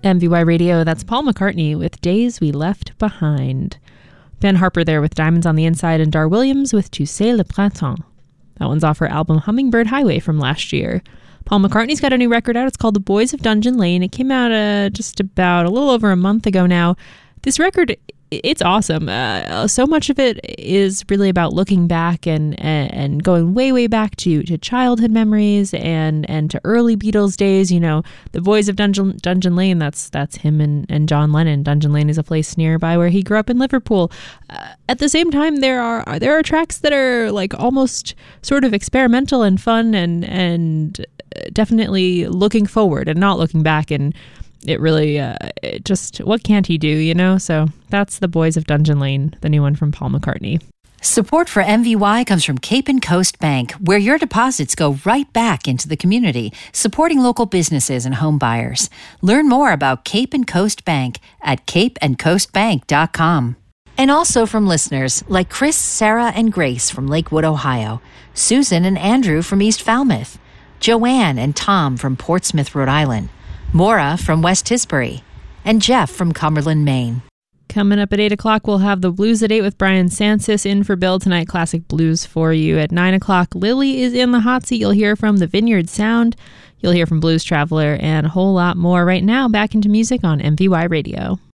MVY Radio, that's Paul McCartney with Days We Left Behind. Ben Harper there with Diamonds on the Inside, and Dar Williams with Tu sais le printemps. That one's off her album Hummingbird Highway from last year. Paul McCartney's got a new record out. It's called The Boys of Dungeon Lane. It came out just about a little over a month ago now. This record, it's awesome. So much of it is really about looking back and going way, way back to childhood memories and to early Beatles days. You know, the Boys of Dungeon Lane, that's him and John Lennon. Dungeon Lane is a place nearby where he grew up in Liverpool. At the same time, there are tracks that are like almost sort of experimental and fun and definitely looking forward and not looking back, and it really just, what can't he do, you know? So that's The Boys of Dungeon Lane, the new one from Paul McCartney. Support for MVY comes from Cape and Coast Bank, where your deposits go right back into the community, supporting local businesses and home buyers. Learn more about Cape and Coast Bank at capeandcoastbank.com. And also from listeners like Chris, Sarah, and Grace from Lakewood, Ohio, Susan and Andrew from East Falmouth, Joanne and Tom from Portsmouth, Rhode Island, Maura from West Tisbury, and Jeff from Cumberland, Maine. Coming up at 8 o'clock, we'll have the Blues at 8 with Brian Sansis in for Bill tonight. Classic blues for you. At 9 o'clock, Lily is in the hot seat. You'll hear from the Vineyard Sound. You'll hear from Blues Traveler and a whole lot more. Right now, back into music on MVY Radio.